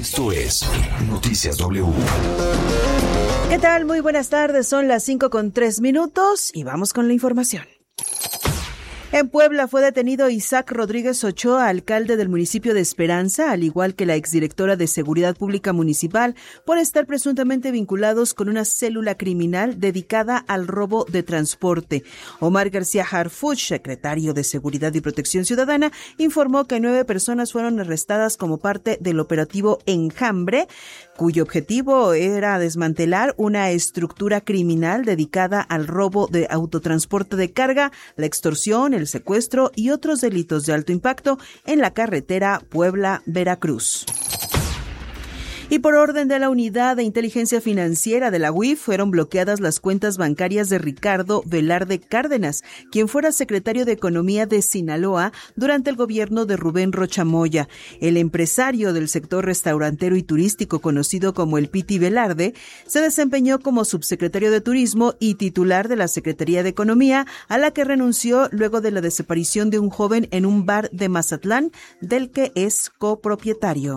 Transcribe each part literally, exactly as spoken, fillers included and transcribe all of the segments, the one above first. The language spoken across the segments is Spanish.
Esto es Noticias W. ¿Qué tal? Muy buenas tardes. Son las cinco con tres minutos y vamos con la información. En Puebla fue detenido Isaac Rodríguez Ochoa, alcalde del municipio de Esperanza, al igual que la exdirectora de Seguridad Pública Municipal, por estar presuntamente vinculados con una célula criminal dedicada al robo de transporte. Omar García Harfuch, secretario de Seguridad y Protección Ciudadana, informó que nueve personas fueron arrestadas como parte del operativo Enjambre, cuyo objetivo era desmantelar una estructura criminal dedicada al robo de autotransporte de carga, la extorsión, el secuestro y otros delitos de alto impacto en la carretera Puebla-Veracruz. Y por orden de la Unidad de Inteligencia Financiera de la U I F fueron bloqueadas las cuentas bancarias de Ricardo Velarde Cárdenas, quien fuera secretario de Economía de Sinaloa durante el gobierno de Rubén Rocha Moya. El empresario del sector restaurantero y turístico conocido como el Piti Velarde se desempeñó como subsecretario de Turismo y titular de la Secretaría de Economía, a la que renunció luego de la desaparición de un joven en un bar de Mazatlán, del que es copropietario.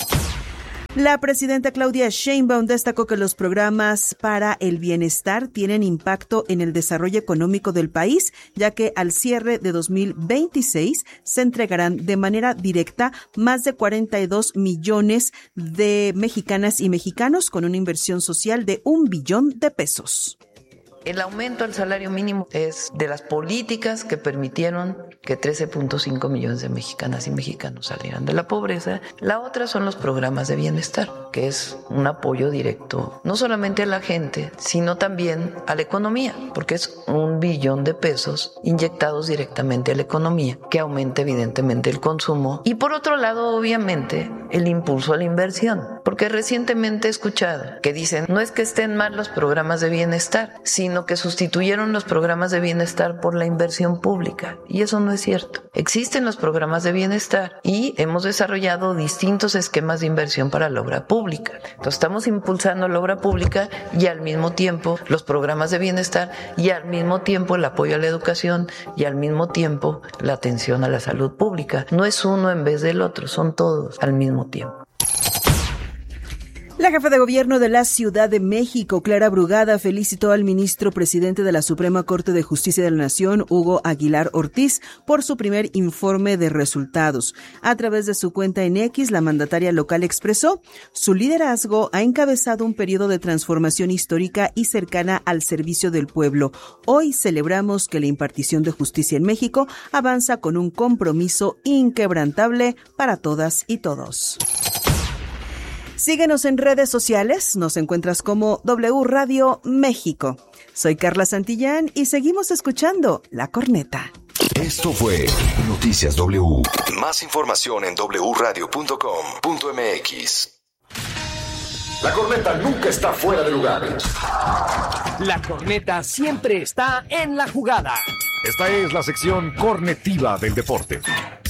La presidenta Claudia Sheinbaum destacó que los programas para el bienestar tienen impacto en el desarrollo económico del país, ya que al cierre de dos mil veintiséis se entregarán de manera directa más de cuarenta y dos millones de mexicanas y mexicanos con una inversión social de un billón de pesos. El aumento al salario mínimo es de las políticas que permitieron que trece punto cinco millones de mexicanas y mexicanos salieran de la pobreza. La otra son los programas de bienestar, que es un apoyo directo no solamente a la gente, sino también a la economía, porque es un billón de pesos inyectados directamente a la economía, que aumenta evidentemente el consumo. Y por otro lado, obviamente, el impulso a la inversión, porque recientemente he escuchado que dicen, no es que estén mal los programas de bienestar, sino que sustituyeron los programas de bienestar por la inversión pública, y eso no es cierto. Existen los programas de bienestar y hemos desarrollado distintos esquemas de inversión para la obra pública. Entonces estamos impulsando la obra pública y al mismo tiempo los programas de bienestar y al mismo tiempo el apoyo a la educación y al mismo tiempo la atención a la salud pública. No es uno en vez del otro, son todos al mismo tiempo. La jefa de gobierno de la Ciudad de México, Clara Brugada, felicitó al ministro presidente de la Suprema Corte de Justicia de la Nación, Hugo Aguilar Ortiz, por su primer informe de resultados. A través de su cuenta en X, la mandataria local expresó, su liderazgo ha encabezado un periodo de transformación histórica y cercana al servicio del pueblo. Hoy celebramos que la impartición de justicia en México avanza con un compromiso inquebrantable para todas y todos. Síguenos en redes sociales, nos encuentras como W Radio México. Soy Carla Santillán y seguimos escuchando La Corneta. Esto fue Noticias W. Más información en doble u radio punto com punto m x. La corneta nunca está fuera de lugar. La corneta siempre está en la jugada. Esta es la sección cornetiva del deporte.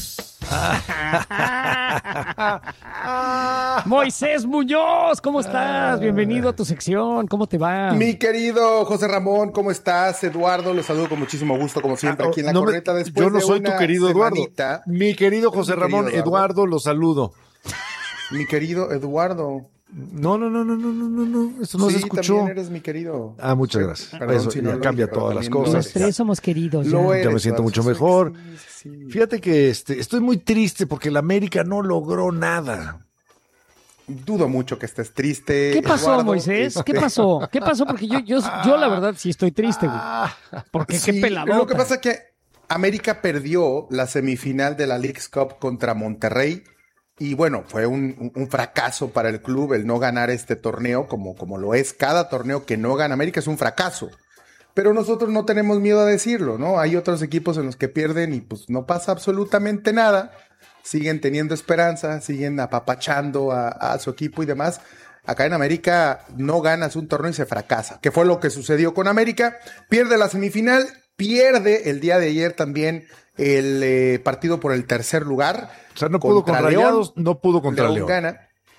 Moisés Muñoz, ¿cómo estás? Bienvenido a tu sección, ¿cómo te va? Mi querido José Ramón, ¿cómo estás? Eduardo, los saludo con muchísimo gusto, como siempre, aquí en La no Corneta. Me, después yo no de soy una tu querido semanita. Eduardo. Mi querido José Mi Ramón, querido Eduardo. Eduardo, lo saludo. Mi querido Eduardo. No, no, no, no, no, no, no, eso no sí, se escuchó. También eres mi querido. Ah, muchas gracias. Perdón, eso si ya no cambia dije, todas las también cosas. Los tres somos queridos. Ya, Lo ya eres, me siento mucho sí, mejor. Sí, sí. Fíjate que este, estoy muy triste porque el América no logró nada. Dudo mucho que estés triste. ¿Qué pasó, Eduardo? Moisés? Este- ¿Qué pasó? ¿Qué pasó? Porque yo, yo, yo la verdad sí estoy triste, güey. Porque Sí, qué peladota. Lo que pasa es que América perdió la semifinal de la Leagues Cup contra Monterrey. Y bueno, fue un, un fracaso para el club el no ganar este torneo, como, como lo es cada torneo que no gana América, es un fracaso. Pero nosotros no tenemos miedo a decirlo, ¿no? Hay otros equipos en los que pierden y pues no pasa absolutamente nada. Siguen teniendo esperanza, siguen apapachando a, a su equipo y demás. Acá en América no ganas un torneo y se fracasa, que fue lo que sucedió con América. Pierde la semifinal, pierde el día de ayer también el eh, partido por el tercer lugar. O sea, no pudo contra Rayados, no pudo contra León León. Gana.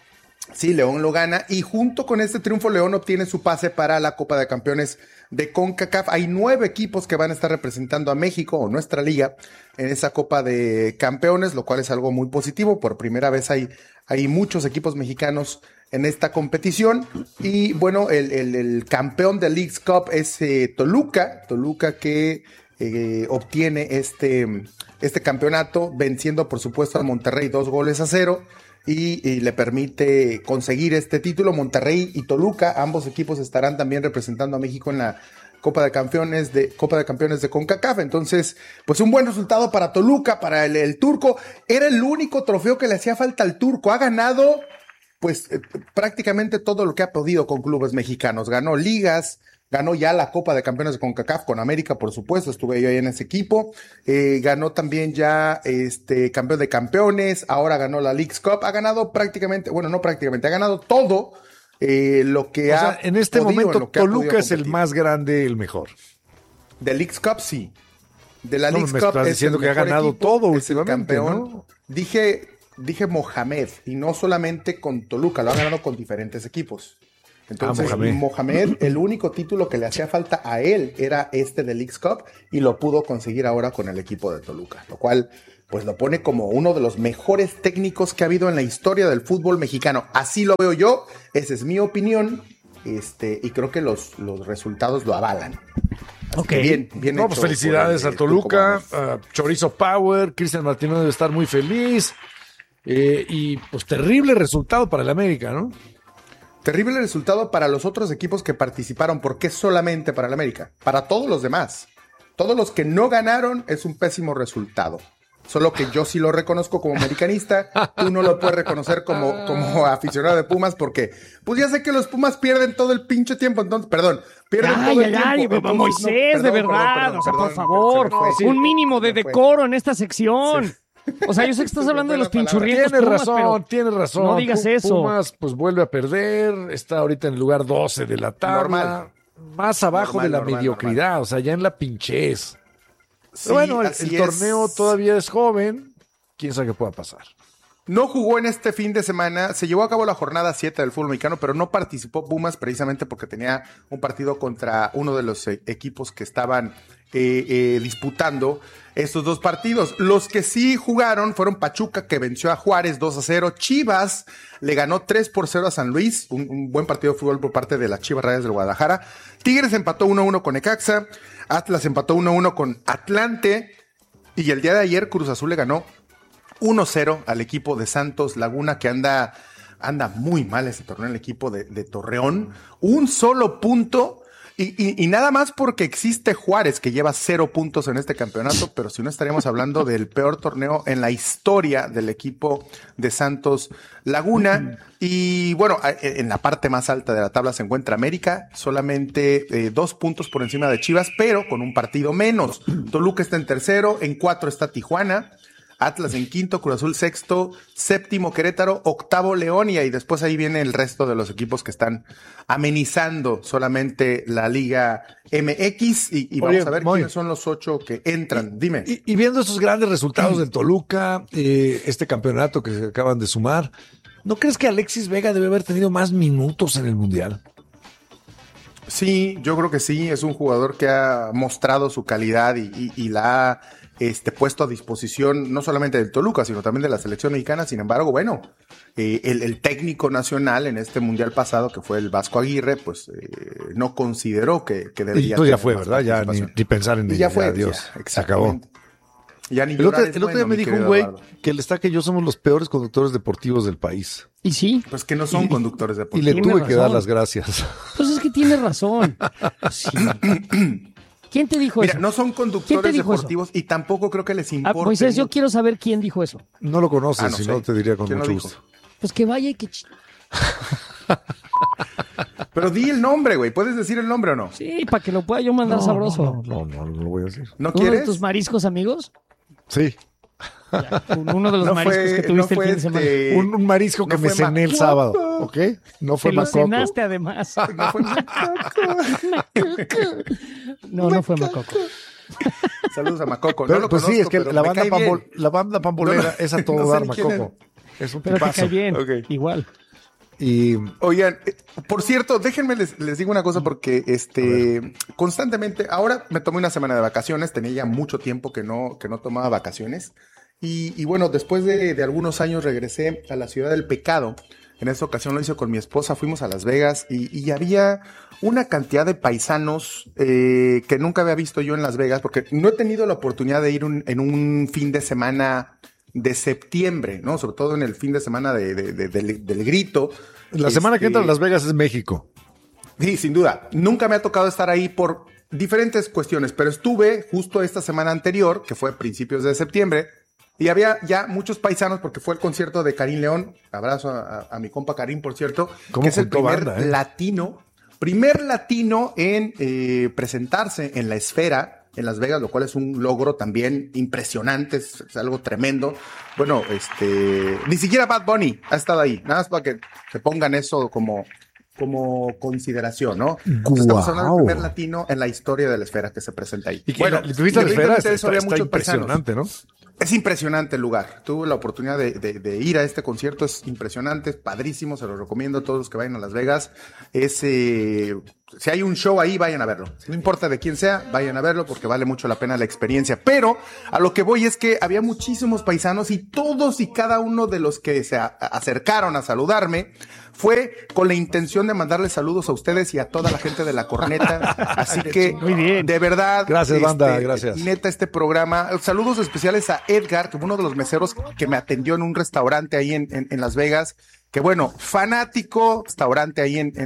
Sí, León lo gana y junto con este triunfo León obtiene su pase para la Copa de Campeones de CONCACAF. Hay nueve equipos que van a estar representando a México o nuestra liga en esa Copa de Campeones, lo cual es algo muy positivo. Por primera vez hay, hay muchos equipos mexicanos en esta competición y bueno, el, el, el campeón de Leagues Cup es eh, Toluca, Toluca que eh, obtiene este, este campeonato venciendo por supuesto a Monterrey dos goles a cero. Y, y le permite conseguir este título. Monterrey y Toluca, ambos equipos estarán también representando a México en la Copa de Campeones de Copa de Campeones de CONCACAF. Entonces, pues un buen resultado para Toluca, para el, el turco. Era el único trofeo que le hacía falta al turco. Ha ganado, pues, eh, prácticamente todo lo que ha podido con clubes mexicanos. Ganó ligas, ganó ya la Copa de Campeones de CONCACAF con América, por supuesto, estuve yo ahí en ese equipo, eh, ganó también ya este campeón de campeones, ahora ganó la Leagues Cup, ha ganado prácticamente, bueno, no prácticamente, ha ganado todo eh, lo que o ha sea, en este podido, momento en lo que ha Toluca es el competir. más grande, el mejor. De Leagues Cup, sí. De la No, Leagues me Cup estás es diciendo el que ha mejor ganado equipo, todo es el últimamente, campeón. ¿no? Dije, dije Mohamed, y no solamente con Toluca, lo ha ganado con diferentes equipos. Entonces, Ah, Mohamed. Mohamed, el único título que le hacía falta a él era este de Leagues Cup y lo pudo conseguir ahora con el equipo de Toluca, lo cual pues lo pone como uno de los mejores técnicos que ha habido en la historia del fútbol mexicano. Así lo veo yo, esa es mi opinión, este, y creo que los, los resultados lo avalan. Así Ok. que bien, bien No, hecho pues felicidades por a el- el Toluca, Turco Mohamed. a Chorizo Power, Cristian Martínez debe estar muy feliz. Eh, y pues terrible resultado para el América, ¿no? Terrible resultado para los otros equipos que participaron. ¿Por qué solamente para el América? Para todos los demás. Todos los que no ganaron es un pésimo resultado. Solo que yo sí lo reconozco como americanista. Tú no lo puedes reconocer como, como aficionado de Pumas porque, pues ya sé que los Pumas pierden todo el pinche tiempo. Entonces, perdón, pierden Ay, todo el ay, ay, tiempo. Entonces, no, Moisés, perdón, de perdón, verdad, perdón, o sea, por perdón, favor, se me fue. un mínimo de Se me fue. decoro en esta sección. O sea, yo sé que estás Se me hablando de fue los la palabra. pinchurrientos Tienes Pumas, razón, pero tienes razón. no digas Pu- eso. Pumas pues vuelve a perder, está ahorita en el lugar doce de la tabla. Normal. Más abajo Normal, de la normal, mediocridad, o sea, ya en la pinchez. Sí, Pero bueno, el, así el es. torneo todavía es joven, quién sabe qué pueda pasar. No jugó en este fin de semana, se llevó a cabo la jornada siete del fútbol mexicano, pero no participó Pumas precisamente porque tenía un partido contra uno de los eh, equipos que estaban eh, eh, disputando estos dos partidos. Los que sí jugaron fueron Pachuca, que venció a Juárez dos a cero, Chivas le ganó tres por cero a San Luis, un, un buen partido de fútbol por parte de las Chivas Rayadas del Guadalajara, Tigres empató uno a uno con Necaxa, Atlas empató uno a uno con Atlante, y el día de ayer Cruz Azul le ganó uno cero al equipo de Santos Laguna, que anda, anda muy mal ese torneo, el equipo de, de Torreón. Un solo punto y, y, y nada más porque existe Juárez, que lleva cero puntos en este campeonato, pero si no estaríamos hablando del peor torneo en la historia del equipo de Santos Laguna. Y bueno, en la parte más alta de la tabla se encuentra América, solamente eh, dos puntos por encima de Chivas, pero con un partido menos. Toluca está en tercero, en cuatro está Tijuana, Atlas en quinto, Cruz Azul sexto, séptimo Querétaro, octavo León, y ahí después ahí viene el resto de los equipos que están amenizando solamente la Liga M X, y, y vamos Oye, a ver Moy. quiénes son los ocho que entran. Dime. Y, y viendo estos grandes resultados del Toluca, eh, este campeonato que se acaban de sumar, ¿no crees que Alexis Vega debe haber tenido más minutos en el Mundial? Sí, yo creo que sí, es un jugador que ha mostrado su calidad y, y, y la ha este, puesto a disposición no solamente del Toluca, sino también de la selección mexicana. Sin embargo, bueno, eh, el, el técnico nacional en este mundial pasado, que fue el Vasco Aguirre, pues eh, no consideró que, que Y debería pues ya tener fue, más ¿verdad? Ya ni, participación. ni pensar en Y ello. ya fue, Adiós. ya, Se acabó. exactamente. Ya ni El otro, llorar es el otro bueno, día me mi dijo un querido güey Eduardo. que el está que yo somos los peores conductores deportivos del país. Y sí, Pues que no son conductores Y deportivos. le Tiene tuve que dar razón. las gracias. pues es que tiene razón. Sí. ¿Quién te dijo Mira, eso? no son ¿Quién te conductores dijo eso? deportivos y tampoco creo que les Ah, importe. Moisés, yo mucho. quiero saber quién dijo eso. No lo conoces, Ah, no si sé. no te diría con ¿Quién lo mucho dijo? gusto. Pues que vaya y que... ch- Pero di el nombre, güey. ¿Puedes decir el nombre o no? Sí, para que lo pueda yo mandar No, sabroso. No, no, no, no lo voy a decir. ¿No ¿Uno de quieres? tus mariscos amigos? Sí. Ya, uno de los No mariscos fue- que tuviste no fue el fin de semana. este- Un, un marisco que no me fue cené el Macoco. sábado, ¿ok? No fue Te lo Macoco. cenaste además. No fue No, no fue Macoco. Saludos a Macoco. Pero, no lo pues sí, conozco, es que pero la me banda, cae pambol- bien. la banda pambolera No, no, es a todo no sé dar, ni quién Macoco. Es un Pero te tipazo. cae bien, Ok. igual. Y Oigan, eh, por cierto, déjenme les, les digo una cosa porque este constantemente, ahora me tomé una semana de vacaciones, tenía ya mucho tiempo que no, que no tomaba vacaciones. Y, y bueno, después de, de algunos años regresé a la ciudad del pecado. En esta ocasión lo hice con mi esposa, fuimos a Las Vegas y, y había una cantidad de paisanos eh, que nunca había visto yo en Las Vegas, porque no he tenido la oportunidad de ir un, en un fin de semana de septiembre, ¿no? Sobre todo en el fin de semana de, de, de, de, del grito. la semana Este, que entra a Las Vegas es México. Sí, sin duda. Nunca me ha tocado estar ahí por diferentes cuestiones, pero estuve justo esta semana anterior, que fue a principios de septiembre, y había ya muchos paisanos porque fue el concierto de Karim León. Abrazo a, a, a mi compa Karim, por cierto, que es el primer banda, ¿eh? latino, primer latino en eh, presentarse en la esfera en Las Vegas, lo cual es un logro también impresionante, es, es algo tremendo. Bueno, este, ni siquiera Bad Bunny ha estado ahí, nada más para que se pongan eso como, como consideración, ¿no? Entonces, estamos hablando del primer latino en la historia de la esfera que se presenta ahí. Y que bueno, la, ¿viste la esfera? Está, de eso había está muchos impresionante, paisanos. ¿no? Es impresionante el lugar. Tuve la oportunidad de, de, de ir a este concierto. Es impresionante, es padrísimo. Se lo recomiendo a todos los que vayan a Las Vegas. Es, eh, si hay un show ahí, vayan a verlo. No importa de quién sea, vayan a verlo porque vale mucho la pena la experiencia. Pero a lo que voy es que había muchísimos paisanos y todos y cada uno de los que se a, acercaron a saludarme fue con la intención de mandarles saludos a ustedes y a toda la gente de La Corneta. Así que, muy bien. De verdad. Gracias, este, banda, gracias. Neta, este programa. Saludos especiales a Edgar, que fue uno de los meseros que me atendió en un restaurante ahí en, en, en Las Vegas. Que bueno, fanático, restaurante ahí en, en